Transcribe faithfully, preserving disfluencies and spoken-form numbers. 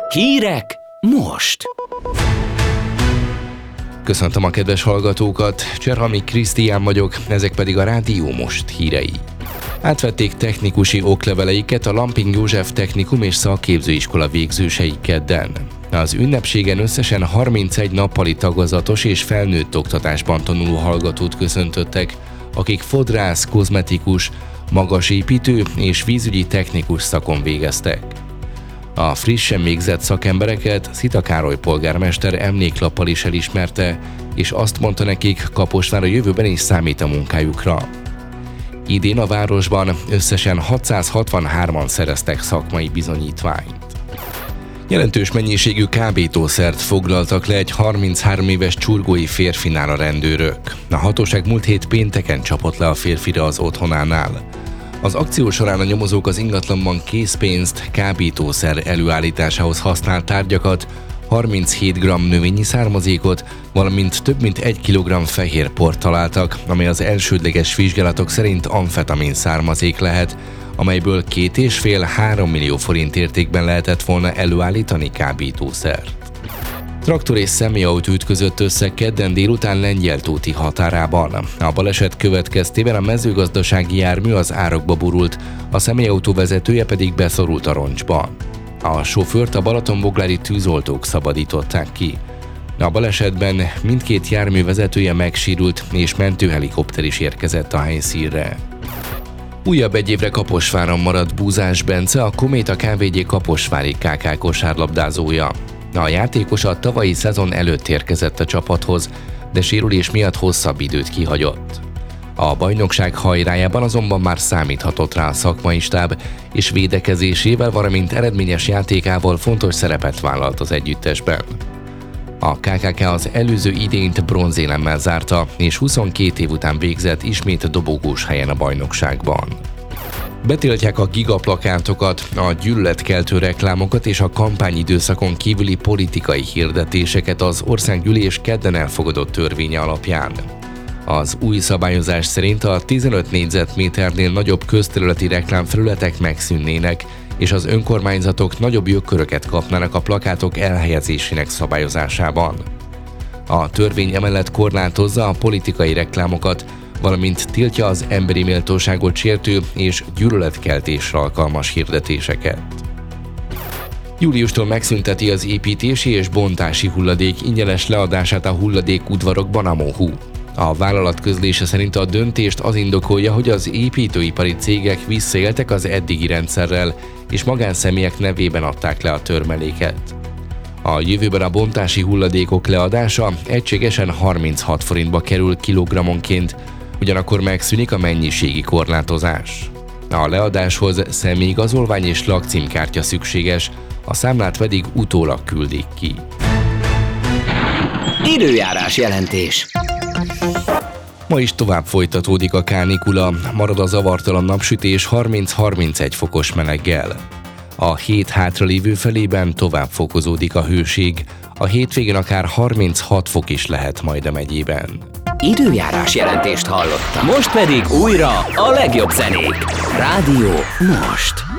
Hírek most! Köszöntöm a kedves hallgatókat, Cserhami Krisztián vagyok, ezek pedig a Rádió Most hírei. Átvették technikusi okleveleiket a Lamping József Technikum és Szakképzőiskola végzősei kedden. Az ünnepségen összesen harmincegy nappali tagozatos és felnőtt oktatásban tanuló hallgatót köszöntöttek, akik fodrász, kozmetikus, magasépítő és vízügyi technikus szakon végeztek. A frissen végzett szakembereket Szita Károly polgármester emléklappal is elismerte, és azt mondta nekik, Kaposvár a jövőben is számít a munkájukra. Idén a városban összesen hatszázhatvanhárman szereztek szakmai bizonyítványt. Jelentős mennyiségű kábítószert foglaltak le egy harminchárom éves csurgói férfinál a rendőrök. A hatóság múlt hét pénteken csapott le a férfira az otthonánál. Az akció során a nyomozók az ingatlanban készpénzt, kábítószer előállításához használt tárgyakat, harminchét gramm növényi származékot, valamint több mint egy kilogramm fehér port találtak, amely az elsődleges vizsgálatok szerint amfetamin származék lehet, amelyből két és fél-három millió forint értékben lehetett volna előállítani kábítószert. Traktor és személyautó ütközött össze kedden délután Lengyeltóti határában. A baleset következtében a mezőgazdasági jármű az árokba burult, a személyautó vezetője pedig beszorult a roncsba. A sofőrt a balatonboglári tűzoltók szabadították ki. A balesetben mindkét jármű vezetője megsérült, és mentőhelikopter is érkezett a helyszínre. Újabb egy évre Kaposváron maradt Búzás Bence, a Kométa ká vé gé kaposvári ká ká kosárlabdázója. A játékos a tavalyi szezon előtt érkezett a csapathoz, de sérülés miatt hosszabb időt kihagyott. A bajnokság hajrájában azonban már számíthatott rá a szakmai stáb, és védekezésével, valamint eredményes játékával fontos szerepet vállalt az együttesben. A ká ká ká az előző idényt bronzélemmel zárta, és huszonkét év után végzett ismét dobogós helyen a bajnokságban. Betiltják a gigaplakátokat, a gyűlöletkeltő reklámokat és a kampányidőszakon kívüli politikai hirdetéseket az országgyűlés kedden elfogadott törvénye alapján. Az új szabályozás szerint a tizenöt négyzetméternél nagyobb közterületi reklámfelületek megszűnnének, és az önkormányzatok nagyobb jogköröket kapnának a plakátok elhelyezésének szabályozásában. A törvény emellett korlátozza a politikai reklámokat, valamint tiltja az emberi méltóságot sértő és gyűlöletkeltésre alkalmas hirdetéseket. Júliustól megszünteti az építési és bontási hulladék ingyenes leadását a hulladékudvarokban a MOHU. A vállalat közlése szerint a döntést az indokolja, hogy az építőipari cégek visszaéltek az eddigi rendszerrel, és magánszemélyek nevében adták le a termeléket. A jövőben a bontási hulladékok leadása egységesen harminchat forintba kerül kilogrammonként, ugyanakkor megszűnik a mennyiségi korlátozás. A leadáshoz személyigazolvány és lakcímkártya szükséges, a számlát pedig utólag küldik ki. Időjárás jelentés. Ma is tovább folytatódik a kánikula, marad a zavartalan napsütés harminc-harmincegy fokos meleggel. A hét hátralévő felében tovább fokozódik a hőség, a hétvégén akár harminchat fok is lehet majd a megyében. Időjárás jelentést hallottam. Most pedig újra a legjobb zenék. Rádió Most.